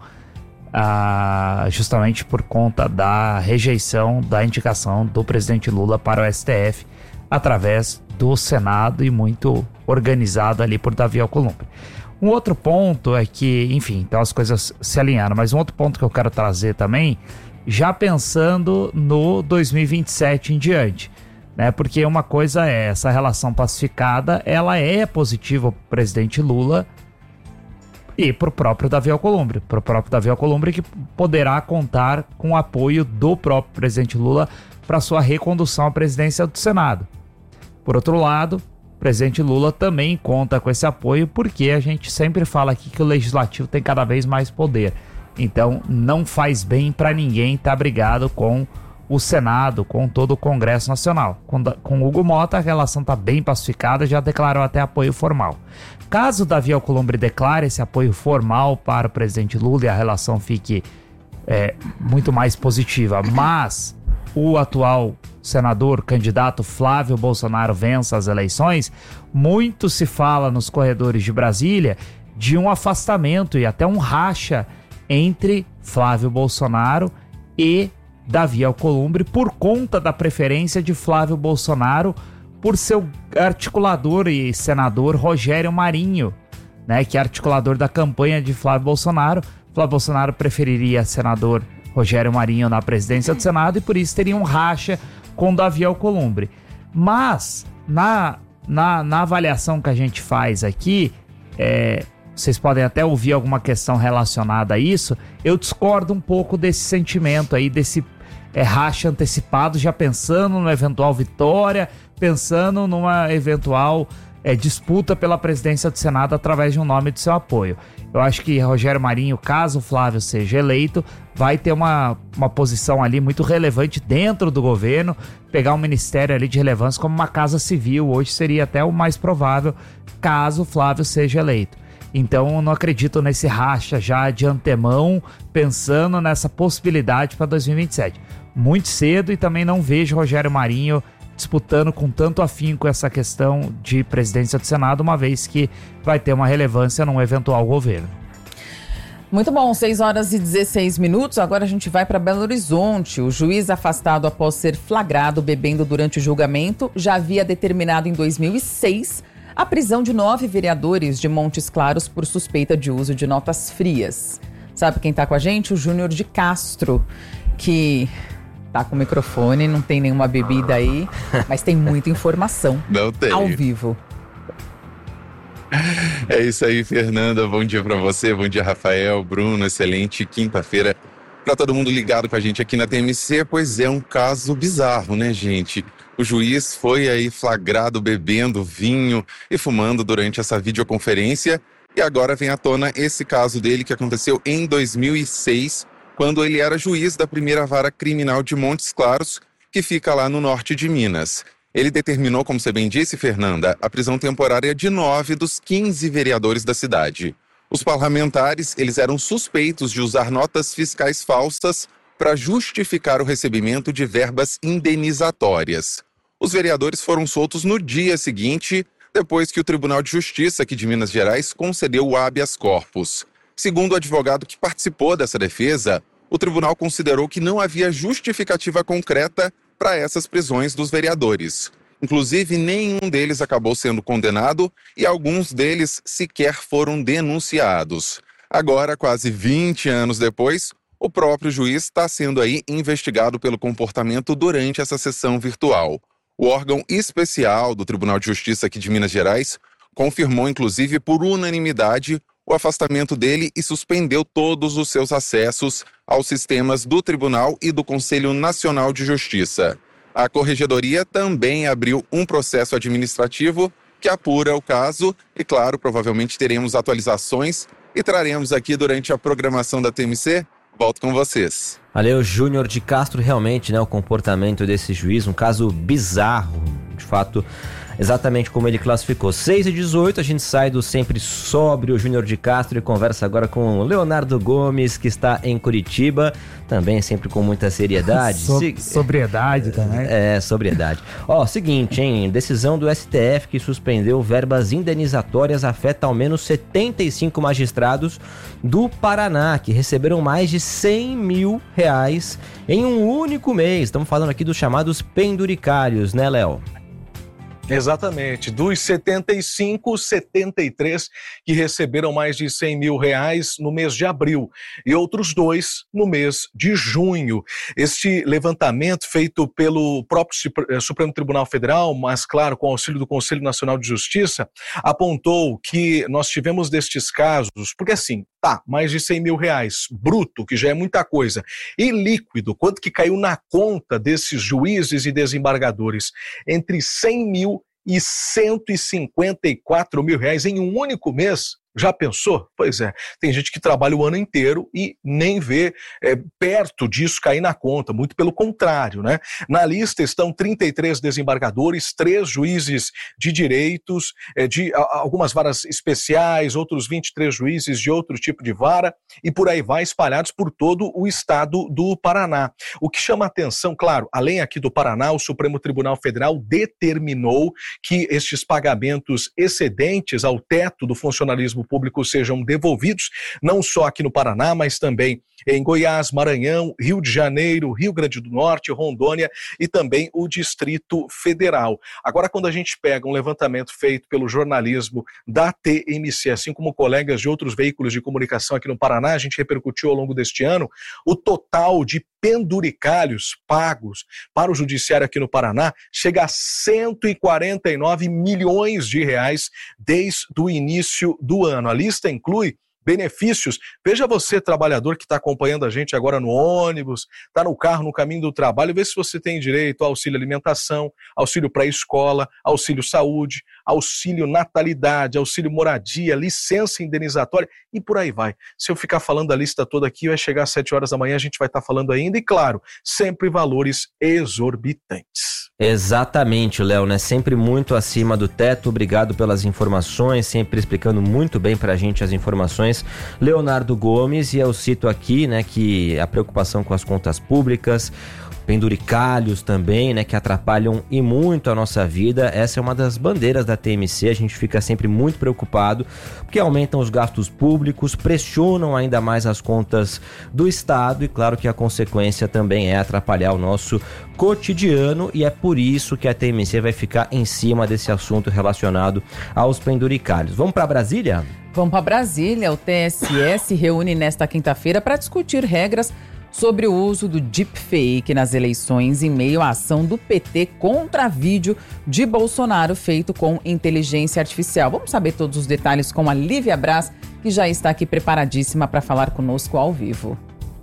justamente por conta da rejeição da indicação do presidente Lula para o STF através do Senado, e muito organizado ali por Davi Alcolumbre. Um outro ponto é que, enfim, então as coisas se alinharam, mas um outro ponto que eu quero trazer também, já pensando no 2027 em diante, né? Porque uma coisa é essa relação pacificada, ela é positiva para o presidente Lula e para o próprio Davi Alcolumbre, que poderá contar com o apoio do próprio presidente Lula para sua recondução à presidência do Senado. Por outro lado, o presidente Lula também conta com esse apoio, porque a gente sempre fala aqui que o legislativo tem cada vez mais poder. Então não faz bem para ninguém estar brigado com o Senado, com todo o Congresso Nacional. Com Hugo Mota a relação está bem pacificada, já declarou até apoio formal. Caso Davi Alcolumbre declare esse apoio formal para o presidente Lula e a relação fique muito mais positiva, mas o atual senador candidato Flávio Bolsonaro vença as eleições, muito se fala nos corredores de Brasília de um afastamento e até um racha entre Flávio Bolsonaro e Davi Alcolumbre, por conta da preferência de Flávio Bolsonaro por seu articulador e senador Rogério Marinho, né, que é articulador da campanha de Flávio Bolsonaro. Flávio Bolsonaro preferiria senador Rogério Marinho na presidência do Senado e por isso teria um racha com Davi Alcolumbre. Mas na avaliação que a gente faz aqui, vocês podem até ouvir alguma questão relacionada a isso, eu discordo um pouco desse sentimento aí, desse racha antecipado, já pensando numa eventual vitória, pensando numa eventual disputa pela presidência do Senado através de um nome de seu apoio. Eu acho que Rogério Marinho, caso o Flávio seja eleito, vai ter uma posição ali muito relevante dentro do governo, pegar um ministério ali de relevância como uma casa civil, hoje seria até o mais provável, caso o Flávio seja eleito. Então eu não acredito nesse racha já de antemão, pensando nessa possibilidade para 2027. Muito cedo, e também não vejo Rogério Marinho disputando com tanto afinco essa questão de presidência do Senado, uma vez que vai ter uma relevância num eventual governo. Muito bom, 6h16. Agora a gente vai para Belo Horizonte. O juiz afastado após ser flagrado bebendo durante o julgamento já havia determinado em 2006 a prisão de 9 vereadores de Montes Claros por suspeita de uso de notas frias. Sabe quem tá com a gente? O Júnior de Castro, que tá com o microfone, não tem nenhuma bebida aí, mas tem muita informação. Não tem. Ao vivo. É isso aí, Fernanda. Bom dia pra você, bom dia, Rafael, Bruno. Excelente quinta-feira pra todo mundo ligado com a gente aqui na TMC. Pois é, um caso bizarro, né, gente? O juiz foi aí flagrado bebendo vinho e fumando durante essa videoconferência, e agora vem à tona esse caso dele que aconteceu em 2006, quando ele era juiz da primeira vara criminal de Montes Claros, que fica lá no norte de Minas. Ele determinou, como você bem disse, Fernanda, a prisão temporária de 9 dos 15 vereadores da cidade. Os parlamentares, eles eram suspeitos de usar notas fiscais falsas para justificar o recebimento de verbas indenizatórias. Os vereadores foram soltos no dia seguinte, depois que o Tribunal de Justiça aqui de Minas Gerais concedeu o habeas corpus. Segundo o advogado que participou dessa defesa, o tribunal considerou que não havia justificativa concreta para essas prisões dos vereadores. Inclusive, nenhum deles acabou sendo condenado e alguns deles sequer foram denunciados. Agora, quase 20 anos depois, o próprio juiz está sendo aí investigado pelo comportamento durante essa sessão virtual. O órgão especial do Tribunal de Justiça aqui de Minas Gerais confirmou, inclusive, por unanimidade, o afastamento dele e suspendeu todos os seus acessos aos sistemas do Tribunal e do Conselho Nacional de Justiça. A Corregedoria também abriu um processo administrativo que apura o caso e, claro, provavelmente teremos atualizações e traremos aqui durante a programação da TMC. Volto com vocês. Valeu, Júnior de Castro. Realmente, né, o comportamento desse juiz, um caso bizarro. fato exatamente como ele classificou. 6h18, a gente sai do sempre sóbrio Júnior de Castro e conversa agora com o Leonardo Gomes, que está em Curitiba, também sempre com muita seriedade. Sobriedade também. Sobriedade. Seguinte, hein, decisão do STF que suspendeu verbas indenizatórias afeta ao menos 75 magistrados do Paraná, que receberam mais de R$100 mil em um único mês. Estamos falando aqui dos chamados penduricários, né, Léo? Exatamente, dos 75, 73 que receberam mais de R$100 mil no mês de abril e outros 2 no mês de junho. Este levantamento feito pelo próprio Supremo Tribunal Federal, mas claro, com auxílio do Conselho Nacional de Justiça, apontou que nós tivemos destes casos, porque assim, mais de R$100 mil bruto, que já é muita coisa, e líquido, quanto que caiu na conta desses juízes e desembargadores? Entre R$100 mil e R$154 mil em um único mês. Já pensou? Pois é, tem gente que trabalha o ano inteiro e nem vê perto disso cair na conta, muito pelo contrário, né? Na lista estão 33 desembargadores, 3 juízes de direitos, de algumas varas especiais, outros 23 juízes de outro tipo de vara e por aí vai, espalhados por todo o estado do Paraná. O que chama a atenção, claro, além aqui do Paraná, o Supremo Tribunal Federal determinou que estes pagamentos excedentes ao teto do funcionalismo público sejam devolvidos, não só aqui no Paraná, mas também em Goiás, Maranhão, Rio de Janeiro, Rio Grande do Norte, Rondônia e também o Distrito Federal. Agora, quando a gente pega um levantamento feito pelo jornalismo da TMC, assim como colegas de outros veículos de comunicação aqui no Paraná, a gente repercutiu ao longo deste ano, o total de penduricalhos pagos para o judiciário aqui no Paraná chega a R$149 milhões desde o início do ano. A lista inclui benefícios. Veja você, trabalhador que está acompanhando a gente agora no ônibus, está no carro, no caminho do trabalho, vê se você tem direito ao auxílio alimentação, auxílio pré-escola, auxílio saúde, auxílio natalidade, auxílio moradia, licença indenizatória e por aí vai. Se eu ficar falando a lista toda aqui, vai chegar às 7 horas da manhã, a gente vai estar falando ainda e, claro, sempre valores exorbitantes. Exatamente, Léo, né? Sempre muito acima do teto. Obrigado pelas informações, sempre explicando muito bem pra gente as informações. Leonardo Gomes, e eu cito aqui, né, que a preocupação com as contas públicas, penduricalhos também, né, que atrapalham e muito a nossa vida. Essa é uma das bandeiras da TMC, a gente fica sempre muito preocupado, porque aumentam os gastos públicos, pressionam ainda mais as contas do Estado e claro que a consequência também é atrapalhar o nosso cotidiano e é por isso que a TMC vai ficar em cima desse assunto relacionado aos penduricalhos. Vamos para Brasília? Vamos para Brasília. O TSE se reúne nesta quinta-feira para discutir regras sobre o uso do deepfake nas eleições em meio à ação do PT contra vídeo de Bolsonaro feito com inteligência artificial. Vamos saber todos os detalhes com a Lívia Braz, que já está aqui preparadíssima para falar conosco ao vivo.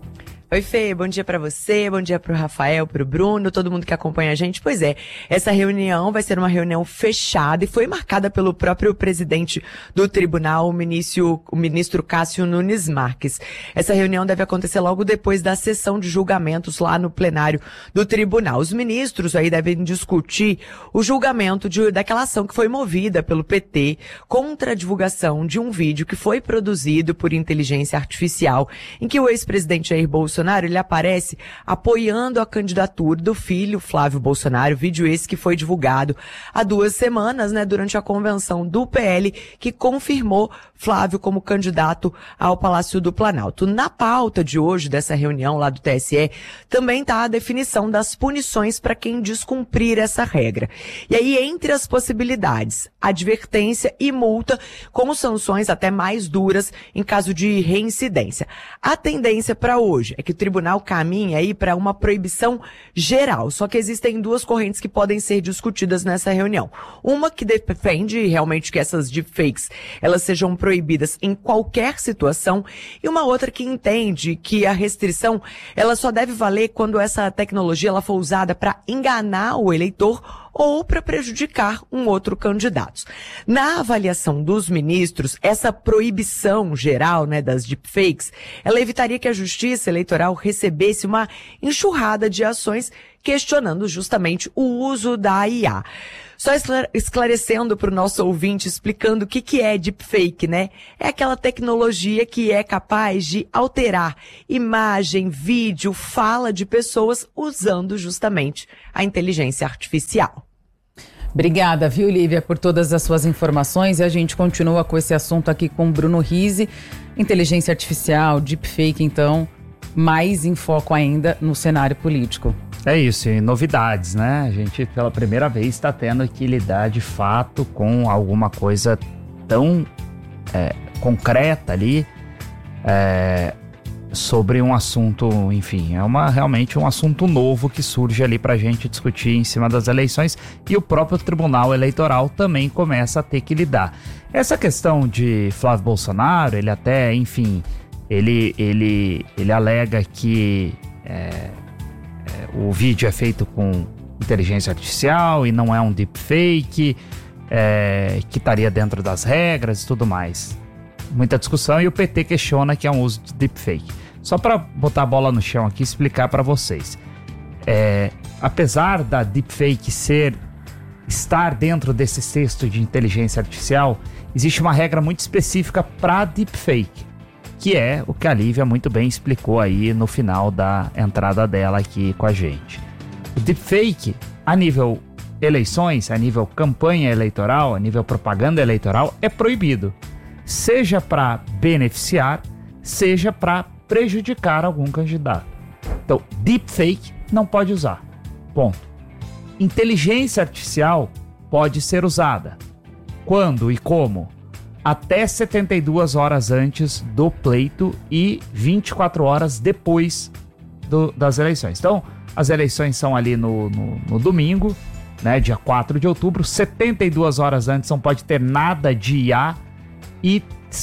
Oi, Fê, bom dia pra você, bom dia pro Rafael, pro Bruno, todo mundo que acompanha a gente. Pois é, essa reunião vai ser uma reunião fechada e foi marcada pelo próprio presidente do tribunal, o ministro Cássio Nunes Marques. Essa reunião deve acontecer logo depois da sessão de julgamentos lá no plenário do tribunal. Os ministros aí devem discutir o julgamento daquela ação que foi movida pelo PT contra a divulgação de um vídeo que foi produzido por inteligência artificial, em que o ex-presidente Jair Bolsonaro ele aparece apoiando a candidatura do filho Flávio Bolsonaro, vídeo esse que foi divulgado há 2 semanas, né, durante a convenção do PL, que confirmou Flávio como candidato ao Palácio do Planalto. Na pauta de hoje, dessa reunião lá do TSE, também está a definição das punições para quem descumprir essa regra. E aí, entre as possibilidades, advertência e multa, com sanções até mais duras em caso de reincidência. A tendência para hoje é que o tribunal caminha aí para uma proibição geral, só que existem 2 correntes que podem ser discutidas nessa reunião. Uma que defende realmente que essas deepfakes, elas sejam proibidas em qualquer situação, e uma outra que entende que a restrição, ela só deve valer quando essa tecnologia ela for usada para enganar o eleitor ou para prejudicar um outro candidato. Na avaliação dos ministros, essa proibição geral, né, das deepfakes, ela evitaria que a Justiça Eleitoral recebesse uma enxurrada de ações questionando justamente o uso da IA. Só esclarecendo para o nosso ouvinte, explicando o que é deepfake, né? É aquela tecnologia que é capaz de alterar imagem, vídeo, fala de pessoas usando justamente a inteligência artificial. Obrigada, viu, Lívia, por todas as suas informações. E a gente continua com esse assunto aqui com o Bruno Rizzi. Inteligência artificial, deepfake, então, mais em foco ainda no cenário político. É isso, e novidades, né? A gente pela primeira vez está tendo que lidar de fato com alguma coisa tão concreta ali sobre um assunto, enfim, realmente um assunto novo que surge ali pra gente discutir em cima das eleições, e o próprio Tribunal Eleitoral também começa a ter que lidar. Essa questão de Flávio Bolsonaro, ele até, enfim, ele alega que o vídeo é feito com inteligência artificial e não é um deepfake, que estaria dentro das regras e tudo mais. Muita discussão, e o PT questiona que é um uso de deepfake. Só para botar a bola no chão aqui e explicar para vocês. Apesar da deepfake estar dentro desse cesto de inteligência artificial, existe uma regra muito específica para deepfake, que é o que a Lívia muito bem explicou aí no final da entrada dela aqui com a gente. O deepfake, a nível eleições, a nível campanha eleitoral, a nível propaganda eleitoral, é proibido. Seja para beneficiar, seja para prejudicar algum candidato. Então, deepfake não pode usar. Ponto. Inteligência artificial pode ser usada. Quando e como? Até 72 horas antes do pleito e 24 horas depois das eleições. Então, as eleições são ali no domingo, né, dia 4 de outubro. 72 horas antes não pode ter nada de IA e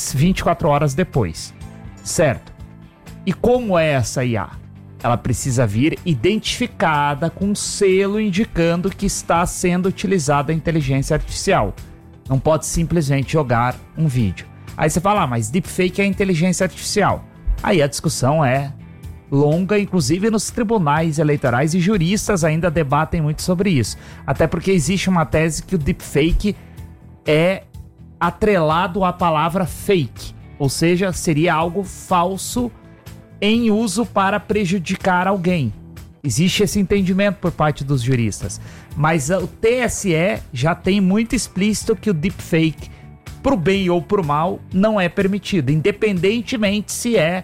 24 horas depois. Certo? E como é essa IA? Ela precisa vir identificada com um selo indicando que está sendo utilizada a inteligência artificial. Não pode simplesmente jogar um vídeo. Aí você fala, mas deepfake é inteligência artificial. Aí a discussão é longa, inclusive nos tribunais eleitorais, e juristas ainda debatem muito sobre isso. Até porque existe uma tese que o deepfake é atrelado à palavra fake. Ou seja, seria algo falso em uso para prejudicar alguém. Existe esse entendimento por parte dos juristas. Mas o TSE já tem muito explícito que o deepfake, pro bem ou pro mal, não é permitido, independentemente se é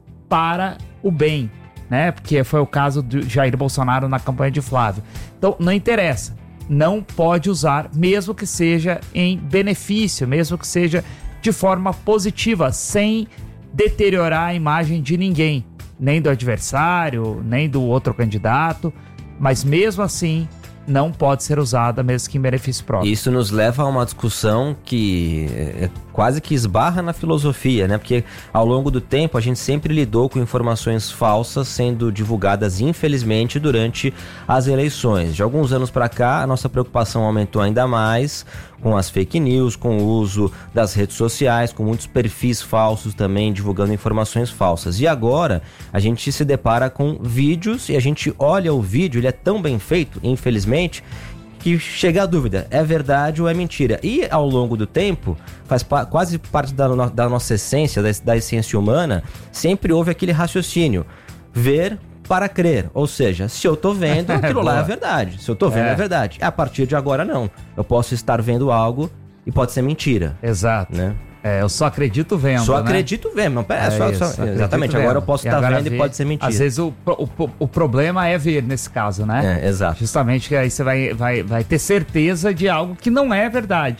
para o bem, né? Porque foi o caso do Jair Bolsonaro na campanha de Flávio. Então, não interessa. Não pode usar, mesmo que seja em benefício, mesmo que seja de forma positiva, sem deteriorar a imagem de ninguém, nem do adversário, nem do outro candidato, mas mesmo assim não pode ser usada, mesmo que em benefício próprio. Isso nos leva a uma discussão que quase que esbarra na filosofia, né? Porque ao longo do tempo a gente sempre lidou com informações falsas sendo divulgadas, infelizmente, durante as eleições. De alguns anos para cá, a nossa preocupação aumentou ainda mais com as fake news, com o uso das redes sociais, com muitos perfis falsos também divulgando informações falsas. E agora a gente se depara com vídeos e a gente olha o vídeo, ele é tão bem feito, infelizmente, que chega a dúvida, é verdade ou é mentira? E ao longo do tempo, faz quase parte da nossa essência, da essência humana, sempre houve aquele raciocínio, ver para crer, ou seja, se eu tô vendo, aquilo lá é verdade, se eu tô vendo é verdade. A partir de agora não, eu posso estar vendo algo e pode ser mentira. Exato. Né? Eu só acredito vendo, Só acredito vendo, não, exatamente, vendo. Agora eu posso estar vendo e pode ser mentira. Às vezes o problema é ver nesse caso, né? Exato. Justamente que aí você vai ter certeza de algo que não é verdade.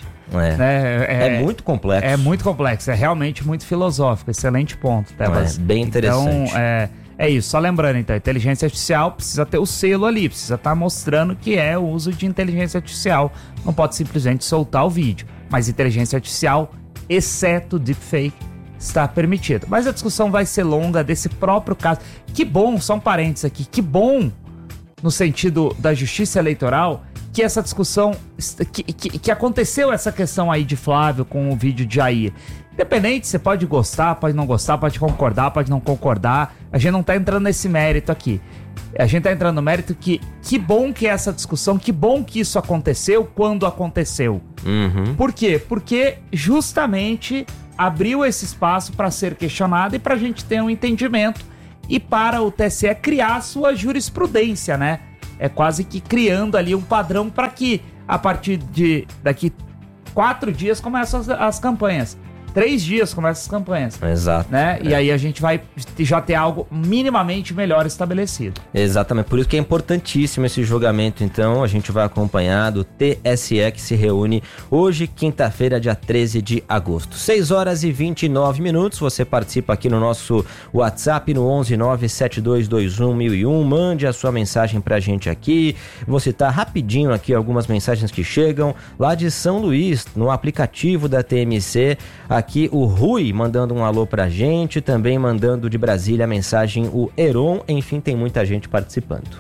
É muito complexo. É muito complexo, é realmente muito filosófico, excelente ponto. Bem interessante. Então, é isso, só lembrando então, inteligência artificial precisa ter o selo ali, precisa estar mostrando que é o uso de inteligência artificial, não pode simplesmente soltar o vídeo, mas inteligência artificial, exceto deepfake, está permitido. Mas a discussão vai ser longa desse próprio caso. Que bom, só um parênteses aqui, que bom no sentido da justiça eleitoral que essa discussão, que aconteceu essa questão aí de Flávio com o vídeo de Jair. Independente, você pode gostar, pode não gostar, pode concordar, pode não concordar. A gente não tá entrando nesse mérito aqui. A gente tá entrando no mérito que bom que é essa discussão, que bom que isso aconteceu quando aconteceu. Por quê? Porque justamente abriu esse espaço para ser questionado e pra gente ter um entendimento e para o TSE criar a sua jurisprudência, né? É quase que criando ali um padrão para que a partir de daqui 4 dias começam as campanhas. 3 dias começam as campanhas. Exato. Né? E aí a gente vai já ter algo minimamente melhor estabelecido. Exatamente, por isso que é importantíssimo esse julgamento, então a gente vai acompanhar do TSE que se reúne hoje, quinta-feira, dia 13 de agosto. 6h29, você participa aqui no nosso WhatsApp no 11972211001, mande a sua mensagem pra gente aqui, vou citar rapidinho aqui algumas mensagens que chegam lá de São Luís, no aplicativo da TMC, aqui o Rui mandando um alô pra gente, também mandando de Brasília a mensagem o Heron, enfim, tem muita gente participando.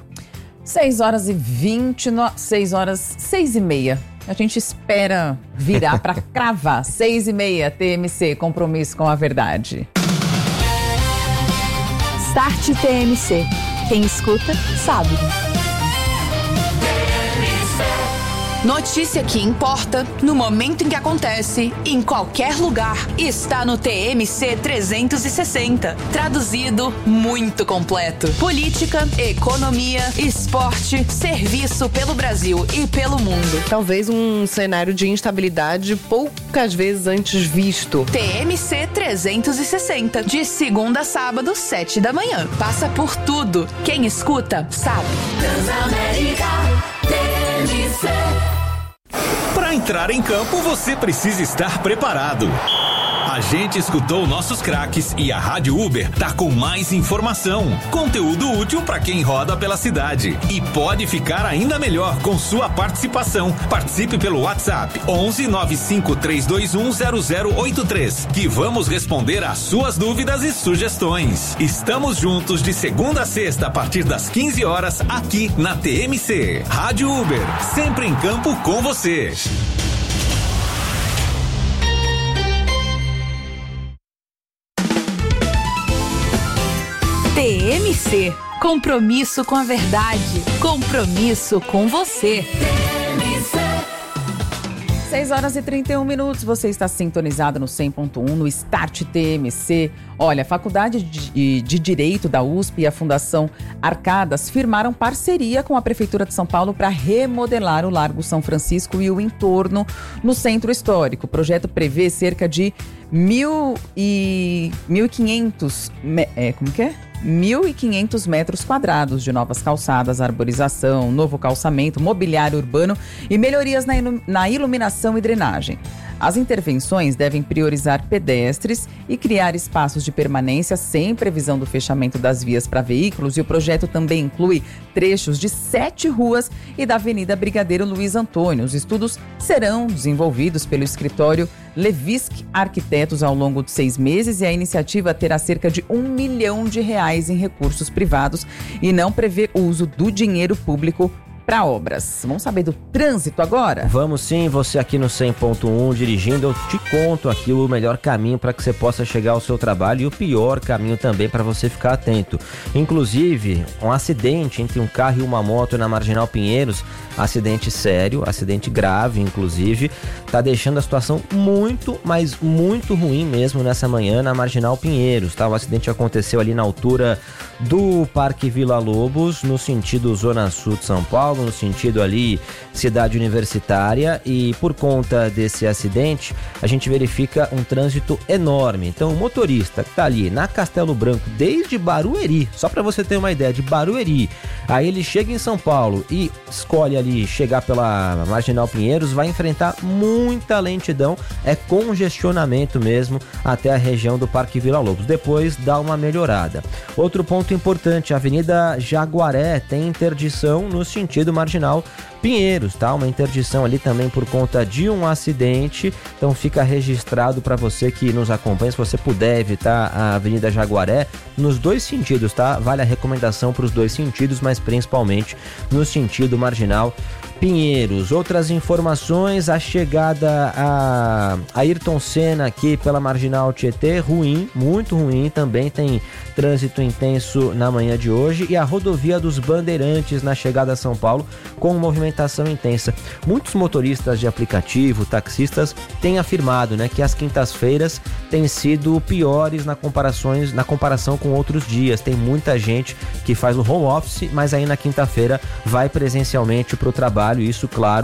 6h30. A gente espera virar pra cravar. 6h30, TMC, compromisso com a verdade. Start TMC. Quem escuta, sabe. Notícia que importa, no momento em que acontece, em qualquer lugar, está no TMC 360. Traduzido, muito completo. Política, economia, esporte, serviço pelo Brasil e pelo mundo. Talvez um cenário de instabilidade poucas vezes antes visto. TMC 360, de segunda a sábado, 7 da manhã. Passa por tudo. Quem escuta, sabe. Transamérica, TMC. Para entrar em campo, você precisa estar preparado. A gente escutou nossos craques e a Rádio Uber tá com mais informação, conteúdo útil para quem roda pela cidade. E pode ficar ainda melhor com sua participação. Participe pelo WhatsApp 11 95321 0083, que vamos responder às suas dúvidas e sugestões. Estamos juntos de segunda a sexta a partir das 15 horas aqui na TMC. Rádio Uber, sempre em campo com você. TMC, compromisso com a verdade, compromisso com você. 6h31, você está sintonizado no 100.1, no Start TMC. Olha, a Faculdade de Direito da USP e a Fundação Arcadas firmaram parceria com a Prefeitura de São Paulo para remodelar o Largo São Francisco e o entorno no Centro Histórico. O projeto prevê cerca de 1.500 metros quadrados de novas calçadas, arborização, novo calçamento, mobiliário urbano e melhorias na iluminação e drenagem. As intervenções devem priorizar pedestres e criar espaços de permanência sem previsão do fechamento das vias para veículos, e o projeto também inclui trechos de 7 ruas e da Avenida Brigadeiro Luiz Antônio. Os estudos serão desenvolvidos pelo escritório Levisk Arquitetos ao longo de 6 meses, e a iniciativa terá cerca de R$1 milhão em recursos privados e não prevê uso do dinheiro público para obras. Vamos saber do trânsito agora? Vamos sim, você aqui no 100.1 dirigindo, eu te conto aqui o melhor caminho para que você possa chegar ao seu trabalho e o pior caminho também para você ficar atento. Inclusive, um acidente entre um carro e uma moto na Marginal Pinheiros, acidente sério, acidente grave inclusive, tá deixando a situação muito, mas muito ruim mesmo nessa manhã na Marginal Pinheiros, tá? O acidente aconteceu ali na altura do Parque Vila Lobos, no sentido Zona Sul de São Paulo, no sentido ali Cidade Universitária, e por conta desse acidente a gente verifica um trânsito enorme. Então o motorista que tá ali na Castelo Branco desde Barueri, só para você ter uma ideia, de Barueri, aí ele chega em São Paulo e escolhe ali chegar pela Marginal Pinheiros, vai enfrentar muita lentidão, é congestionamento mesmo até a região do Parque Vila Lobos, depois dá uma melhorada. Outro ponto importante, a Avenida Jaguaré tem interdição no sentido sentido marginal Pinheiros, tá? Uma interdição ali também por conta de um acidente. Então fica registrado para você que nos acompanha, se você puder evitar a Avenida Jaguaré, nos dois sentidos, tá? Vale a recomendação para os dois sentidos, mas principalmente no sentido marginal Pinheiros. Outras informações, a chegada a Ayrton Senna aqui pela Marginal Tietê, ruim, muito ruim, também tem trânsito intenso na manhã de hoje, e a rodovia dos Bandeirantes na chegada a São Paulo com movimentação intensa. Muitos motoristas de aplicativo, taxistas, têm afirmado, né, que as quintas-feiras têm sido piores na comparação com outros dias. Tem muita gente que faz o home office, mas aí na quinta-feira vai presencialmente para o trabalho. Isso, claro,